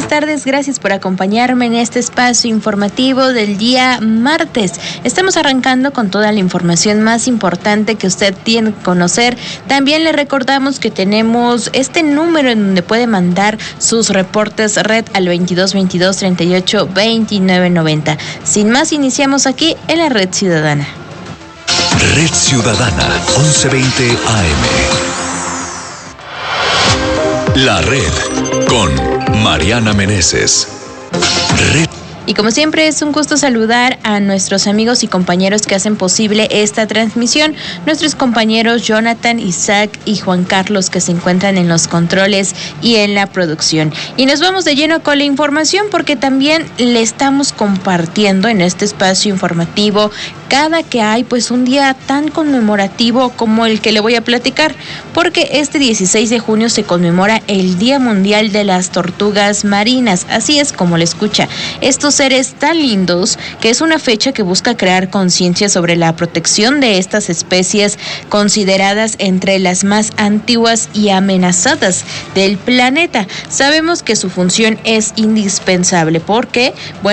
buenas tardes, gracias por acompañarme en este espacio informativo del día martes. Estamos arrancando con toda la información más importante que usted tiene que conocer. También le recordamos que tenemos este número en donde puede mandar sus reportes red al 2222 38 29 90. Sin más, iniciamos aquí en la Red Ciudadana. Red Ciudadana, 1120 AM. La Red, con Mariana Meneses. Red. Y como siempre es un gusto saludar a nuestros amigos y compañeros que hacen posible esta transmisión, nuestros compañeros Jonathan, Isaac y Juan Carlos, que se encuentran en los controles y en la producción. Y nos vamos de lleno con la información porque también le estamos compartiendo en este espacio informativo cada que hay pues un día tan conmemorativo como el que le voy a platicar, porque este 16 de junio se conmemora el Día Mundial de las Tortugas Marinas, así es como le escucha. Estos seres tan lindos, que es una fecha que busca crear conciencia sobre la protección de estas especies consideradas entre las más antiguas y amenazadas del planeta. Sabemos que su función es indispensable, porque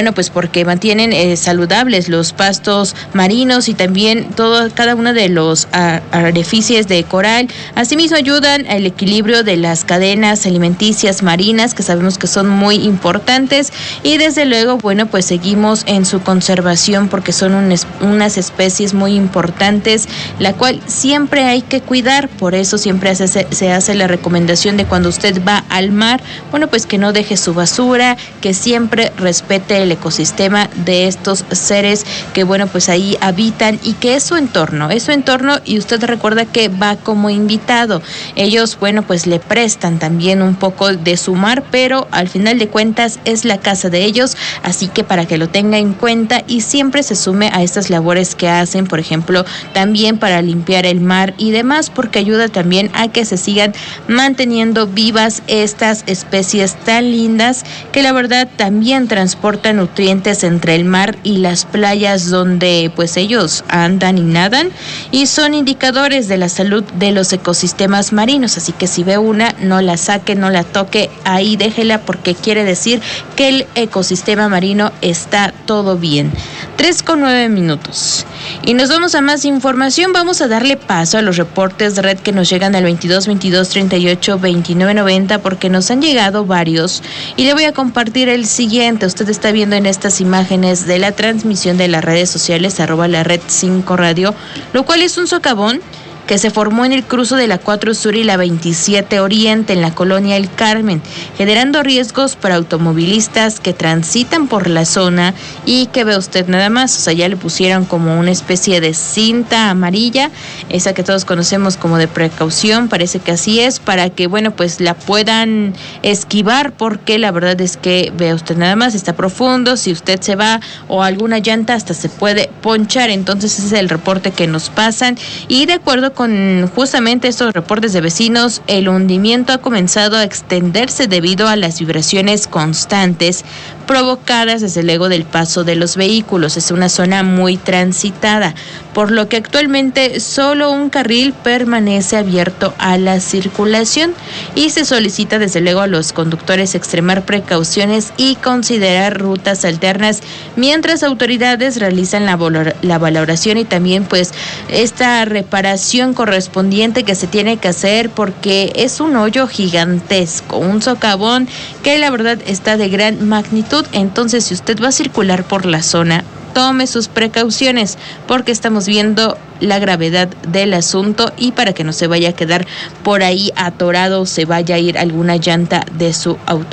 mantienen saludables los pastos marinos y también cada uno de los arrecifes de coral. Asimismo ayudan al equilibrio de las cadenas alimenticias marinas, que sabemos que son muy importantes, y desde luego pues seguimos en su conservación porque son unas especies muy importantes, la cual siempre hay que cuidar. Por eso siempre se hace la recomendación de cuando usted va al mar, pues que no deje su basura, que siempre respete el ecosistema de estos seres que pues ahí habitan y que es su entorno, y usted recuerda que va como invitado. Ellos le prestan también un poco de su mar, pero al final de cuentas es la casa de ellos, así que para que lo tenga en cuenta y siempre se sume a estas labores que hacen, por ejemplo, también para limpiar el mar y demás, porque ayuda también a que se sigan manteniendo vivas estas especies tan lindas que la verdad también transportan nutrientes entre el mar y las playas donde ellos andan y nadan, y son indicadores de la salud de los ecosistemas marinos. Así que si ve una, no la saque, no la toque, ahí déjela, porque quiere decir que el ecosistema marino está todo bien. 3:09. Y nos vamos a más información. Vamos a darle paso a los reportes de red que nos llegan al 2222 38 29 90, porque nos han llegado varios y le voy a compartir el siguiente. Usted está viendo en estas imágenes de la transmisión de las redes sociales @la red 5 radio, lo cual es un socavón que se formó en el cruce de la 4 Sur y la 27 Oriente en la colonia El Carmen, generando riesgos para automovilistas que transitan por la zona. Y que ve usted nada más, ya le pusieron como una especie de cinta amarilla, esa que todos conocemos como de precaución, parece que así es, para que la puedan esquivar, porque la verdad es que ve usted nada más, está profundo, si usted se va o alguna llanta hasta se puede ponchar. Entonces ese es el reporte que nos pasan, y de acuerdo con justamente estos reportes de vecinos, el hundimiento ha comenzado a extenderse debido a las vibraciones constantes provocadas desde luego del paso de los vehículos. Es una zona muy transitada, por lo que actualmente solo un carril permanece abierto a la circulación, y se solicita desde luego a los conductores extremar precauciones y considerar rutas alternas mientras autoridades realizan la valoración y también esta reparación correspondiente que se tiene que hacer, porque es un hoyo gigantesco, un socavón que la verdad está de gran magnitud. Entonces, si usted va a circular por la zona, tome sus precauciones, porque estamos viendo la gravedad del asunto, y para que no se vaya a quedar por ahí atorado, se vaya a ir alguna llanta de su auto.